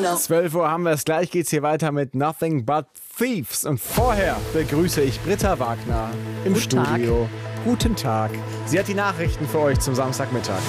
Hallo. 12 Uhr haben wir es. Gleich geht's hier weiter mit Nothing But Thieves. Und vorher begrüße ich Britta Wagner im Studio. Guten Tag. Sie hat die Nachrichten für euch zum Samstagmittag.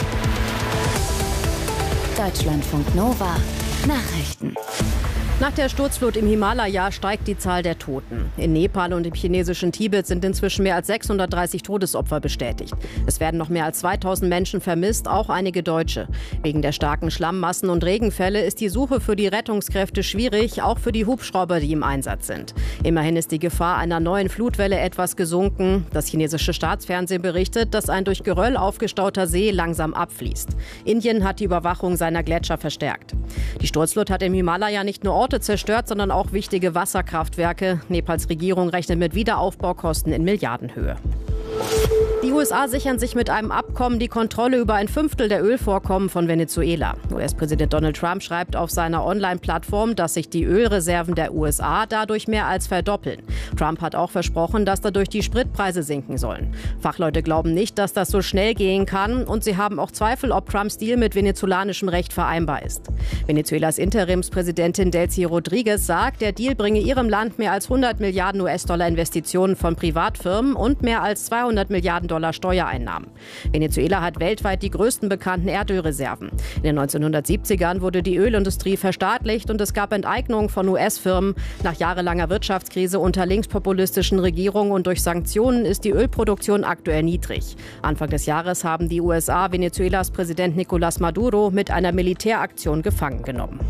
Deutschlandfunk Nova. Nachrichten. Nach der Sturzflut im Himalaya steigt die Zahl der Toten. In Nepal und im chinesischen Tibet sind inzwischen mehr als 630 Todesopfer bestätigt. Es werden noch mehr als 2000 Menschen vermisst, auch einige Deutsche. Wegen der starken Schlammmassen und Regenfälle ist die Suche für die Rettungskräfte schwierig, auch für die Hubschrauber, die im Einsatz sind. Immerhin ist die Gefahr einer neuen Flutwelle etwas gesunken. Das chinesische Staatsfernsehen berichtet, dass ein durch Geröll aufgestauter See langsam abfließt. Indien hat die Überwachung seiner Gletscher verstärkt. Die Sturzflut hat im Himalaya nicht nur Orte zerstört, sondern auch wichtige Wasserkraftwerke. Nepals Regierung rechnet mit Wiederaufbaukosten in Milliardenhöhe. Die USA sichern sich mit einem Abkommen die Kontrolle über ein Fünftel der Ölvorkommen von Venezuela. US-Präsident Donald Trump schreibt auf seiner Online-Plattform, dass sich die Ölreserven der USA dadurch mehr als verdoppeln. Trump hat auch versprochen, dass dadurch die Spritpreise sinken sollen. Fachleute glauben nicht, dass das so schnell gehen kann, und sie haben auch Zweifel, ob Trumps Deal mit venezolanischem Recht vereinbar ist. Venezuelas Interimspräsidentin Delcy Rodriguez sagt, der Deal bringe ihrem Land mehr als 100 Milliarden US-Dollar Investitionen von Privatfirmen und mehr als 200 Milliarden Dollar Steuereinnahmen. Venezuela hat weltweit die größten bekannten Erdölreserven. In den 1970ern wurde die Ölindustrie verstaatlicht und es gab Enteignungen von US-Firmen. Nach jahrelanger Wirtschaftskrise unter linkspopulistischen Regierungen und durch Sanktionen ist die Ölproduktion aktuell niedrig. Anfang des Jahres haben die USA Venezuelas Präsident Nicolás Maduro mit einer Militäraktion gefangen genommen.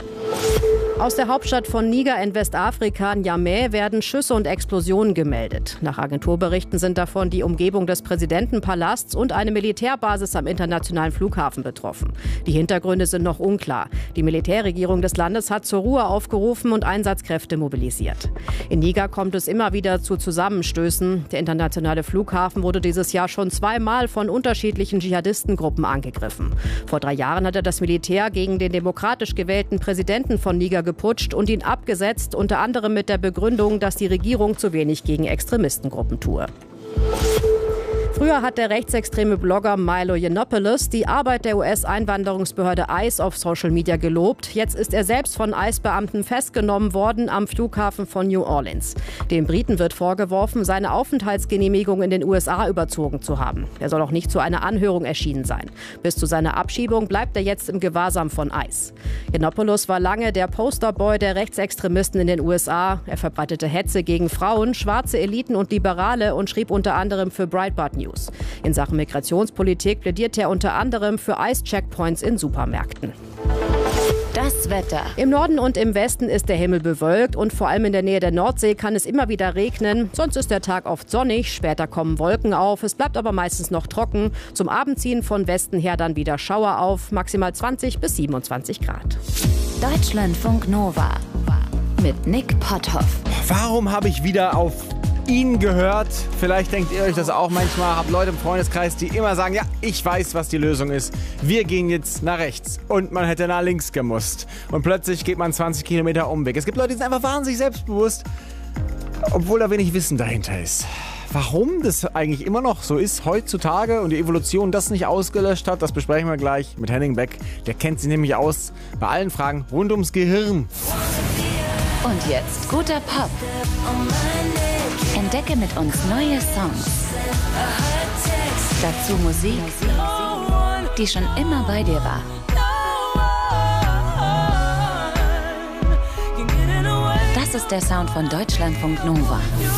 Aus der Hauptstadt von Niger in Westafrika, Niamey, werden Schüsse und Explosionen gemeldet. Nach Agenturberichten sind davon die Umgebung des Präsidentenpalasts und eine Militärbasis am internationalen Flughafen betroffen. Die Hintergründe sind noch unklar. Die Militärregierung des Landes hat zur Ruhe aufgerufen und Einsatzkräfte mobilisiert. In Niger kommt es immer wieder zu Zusammenstößen. Der internationale Flughafen wurde dieses Jahr schon zweimal von unterschiedlichen Dschihadistengruppen angegriffen. Vor 3 Jahren hatte das Militär gegen den demokratisch gewählten Präsidenten von Niger geputscht und ihn abgesetzt, unter anderem mit der Begründung, dass die Regierung zu wenig gegen Extremistengruppen tue. Früher hat der rechtsextreme Blogger Milo Yiannopoulos die Arbeit der US-Einwanderungsbehörde ICE auf Social Media gelobt. Jetzt ist er selbst von ICE-Beamten festgenommen worden am Flughafen von New Orleans. Dem Briten wird vorgeworfen, seine Aufenthaltsgenehmigung in den USA überzogen zu haben. Er soll auch nicht zu einer Anhörung erschienen sein. Bis zu seiner Abschiebung bleibt er jetzt im Gewahrsam von ICE. Yiannopoulos war lange der Posterboy der Rechtsextremisten in den USA. Er verbreitete Hetze gegen Frauen, schwarze Eliten und Liberale und schrieb unter anderem für Breitbart News. In Sachen Migrationspolitik plädiert er unter anderem für ICE-Checkpoints in Supermärkten. Das Wetter. Im Norden und im Westen ist der Himmel bewölkt und vor allem in der Nähe der Nordsee kann es immer wieder regnen. Sonst ist der Tag oft sonnig, später kommen Wolken auf, es bleibt aber meistens noch trocken. Zum Abend ziehen von Westen her dann wieder Schauer auf, maximal 20 bis 27 Grad. Deutschlandfunk Nova mit Nick Potthoff. Warum habe ich wieder auf ihn gehört? Vielleicht denkt ihr euch das auch manchmal. Habt Leute im Freundeskreis, die immer sagen, ja, ich weiß, was die Lösung ist. Wir gehen jetzt nach rechts. Und man hätte nach links gemusst. Und plötzlich geht man 20 Kilometer Umweg. Es gibt Leute, die sind einfach wahnsinnig selbstbewusst, obwohl da wenig Wissen dahinter ist. Warum das eigentlich immer noch so ist heutzutage und die Evolution das nicht ausgelöscht hat, das besprechen wir gleich mit Henning Beck. Der kennt sich nämlich aus bei allen Fragen rund ums Gehirn. Und jetzt guter Pop. Entdecke mit uns neue Songs. Dazu Musik, die schon immer bei dir war. Das ist der Sound von Deutschlandfunk Nova.